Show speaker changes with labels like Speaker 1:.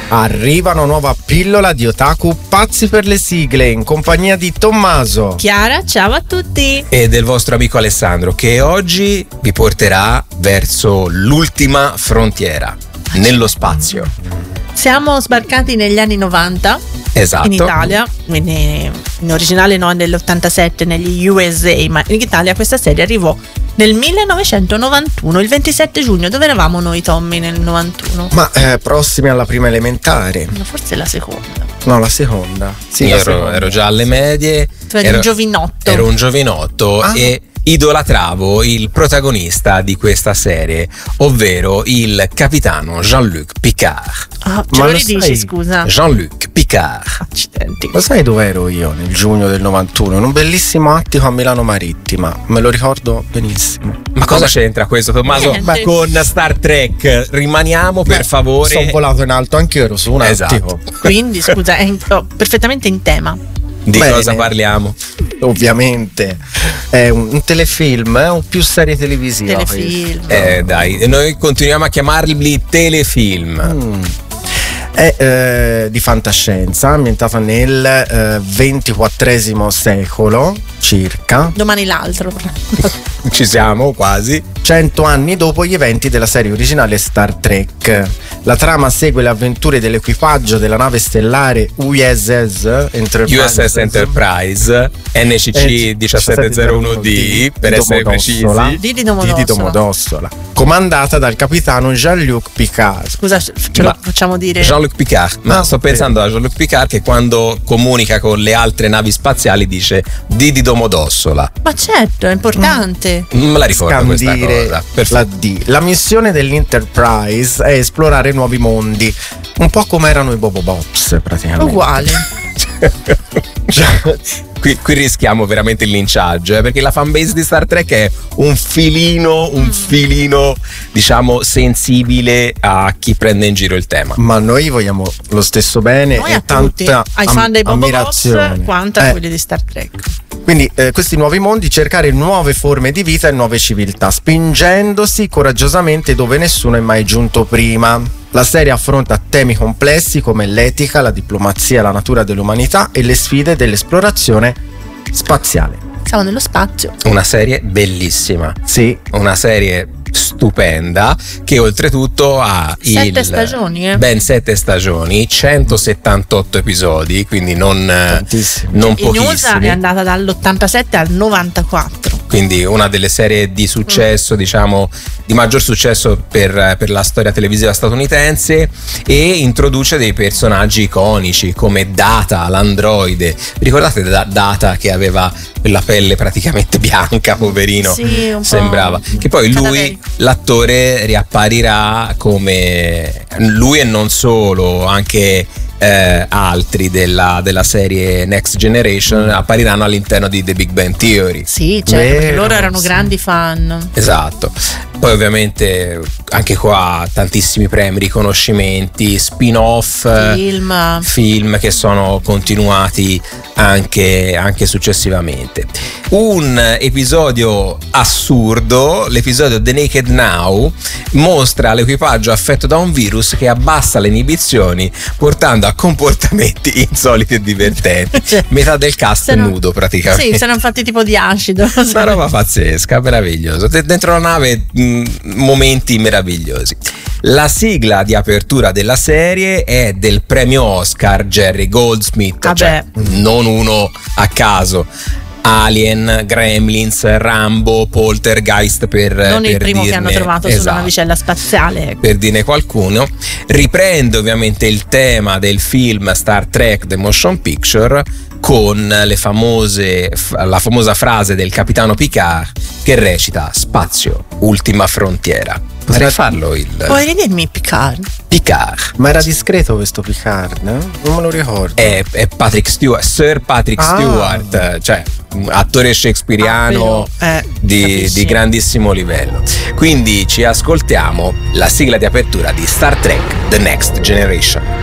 Speaker 1: Arriva una nuova pillola di otaku pazzi per le sigle in compagnia di Tommaso,
Speaker 2: Chiara, ciao a tutti,
Speaker 3: e del vostro amico Alessandro, che oggi vi porterà verso l'ultima frontiera, nello spazio.
Speaker 2: Siamo sbarcati negli anni 90.
Speaker 3: Esatto.
Speaker 2: In Italia, in originale no, nell'87 negli USA, ma in Italia questa serie arrivò nel 1991, il 27 giugno. Dove eravamo noi, Tommy, nel 91?
Speaker 1: Ma prossimi alla prima elementare.
Speaker 2: No, forse la seconda.
Speaker 1: No, la seconda. Sì,
Speaker 3: Io
Speaker 1: la seconda.
Speaker 3: ero già alle medie.
Speaker 2: Tu eri un giovinotto.
Speaker 3: Ero un giovinotto e idolatravo il protagonista di questa serie, ovvero il capitano Jean-Luc Picard.
Speaker 2: Ah, ce
Speaker 1: Ma
Speaker 2: lo
Speaker 1: lo
Speaker 2: ridici,
Speaker 1: sai?
Speaker 2: scusa?
Speaker 3: Jean-Luc Picard.
Speaker 2: Accidenti.
Speaker 1: Lo sai dove ero io nel giugno del 91? In un bellissimo attico a Milano Marittima. Me lo ricordo benissimo.
Speaker 3: Ma cosa c'entra questo, Tommaso?
Speaker 2: Niente.
Speaker 3: Con Star Trek? Rimaniamo per favore.
Speaker 1: Sono volato in alto, anche io ero su un
Speaker 3: Esatto.
Speaker 1: attico.
Speaker 2: Quindi, scusa, è perfettamente in tema.
Speaker 3: Di
Speaker 1: Bene.
Speaker 3: cosa parliamo?
Speaker 1: Ovviamente è un telefilm o più serie televisiva.
Speaker 2: Telefilm.
Speaker 3: Dai, noi continuiamo a chiamarli telefilm.
Speaker 1: È di fantascienza, ambientata nel XXIV secolo circa,
Speaker 2: Domani l'altro.
Speaker 3: Ci siamo quasi.
Speaker 1: 100 anni dopo gli eventi della serie originale Star Trek. La trama segue le avventure dell'equipaggio della nave stellare USS
Speaker 3: Enterprise NCC 1701D per essere precisi.
Speaker 2: Didi Domodossola.
Speaker 1: Didi Domodossola, comandata dal capitano Jean-Luc Picard.
Speaker 2: Scusa, ce lo facciamo dire.
Speaker 3: Jean-Luc Picard, ma sto pensando a Jean-Luc Picard che quando comunica con le altre navi spaziali dice Didi Domodossola.
Speaker 2: Ma certo, è importante.
Speaker 3: Non me la ricordo questa
Speaker 1: Scandire
Speaker 3: cosa.
Speaker 1: la
Speaker 3: Perfetto.
Speaker 1: D. La missione dell'Enterprise è esplorare nuovi mondi, un po' come erano i Bobo Bops praticamente.
Speaker 2: Uguale.
Speaker 3: Qui rischiamo veramente il linciaggio, perché la fanbase di Star Trek è un filino, diciamo, sensibile a chi prende in giro il tema.
Speaker 1: Ma noi vogliamo lo stesso bene
Speaker 2: Noi
Speaker 1: e
Speaker 2: a tutti,
Speaker 1: tanta
Speaker 2: ai fan dei Bobo Boss
Speaker 1: ammirazione.
Speaker 2: quanto a quelli di Star Trek.
Speaker 1: Quindi questi nuovi mondi, cercare nuove forme di vita e nuove civiltà, spingendosi coraggiosamente dove nessuno è mai giunto prima. La serie affronta temi complessi come l'etica, la diplomazia, la natura dell'umanità e le sfide dell'esplorazione spaziale.
Speaker 2: Siamo nello spazio.
Speaker 3: Una serie bellissima,
Speaker 1: Sì,
Speaker 3: una serie stupenda che oltretutto ha
Speaker 2: 7 stagioni,
Speaker 3: ben 7 stagioni, 178 episodi, quindi non
Speaker 1: tantissimo.
Speaker 3: non
Speaker 2: In USA è
Speaker 3: pochissimi.
Speaker 2: andata dall'87 al 94.
Speaker 3: Quindi una delle serie di successo, diciamo, di maggior successo per la storia televisiva statunitense, e introduce dei personaggi iconici come Data, l'androide. Vi ricordate Data che aveva la pelle praticamente bianca, poverino?
Speaker 2: Sì, un po'
Speaker 3: sembrava. Che poi lui,
Speaker 2: cadaverico.
Speaker 3: l'attore, riapparirà come lui e non solo, anche altri della serie Next Generation appariranno all'interno di The Big Bang Theory.
Speaker 2: Sì, certo,
Speaker 1: Vero,
Speaker 2: perché loro erano
Speaker 1: sì.
Speaker 2: grandi fan.
Speaker 3: Esatto. Poi ovviamente anche qua tantissimi premi, riconoscimenti, spin-off, film che sono continuati anche successivamente. Un episodio assurdo, l'episodio The Naked Now, mostra l'equipaggio affetto da un virus che abbassa le inibizioni, portando a comportamenti insoliti e divertenti.
Speaker 2: Cioè,
Speaker 3: Metà del cast nudo praticamente.
Speaker 2: Sì, si erano fatti tipo di acido.
Speaker 3: Una roba pazzesca, meraviglioso. Dentro la nave momenti meravigliosi. La sigla di apertura della serie è del premio Oscar Jerry Goldsmith, cioè non uno a caso. Alien, Gremlins, Rambo, Poltergeist,
Speaker 2: non il primo che hanno trovato su una navicella spaziale,
Speaker 3: per dirne qualcuno. Riprende ovviamente il tema del film Star Trek The Motion Picture, con la famosa frase del capitano Picard che recita: spazio, ultima frontiera. Potrei farlo
Speaker 2: Puoi ridirmi Picard?
Speaker 1: Ma era discreto questo Picard? Non me lo ricordo.
Speaker 3: È Patrick Stewart, Sir Patrick Stewart, cioè un attore shakespeariano di grandissimo livello. Quindi ci ascoltiamo la sigla di apertura di Star Trek The Next Generation.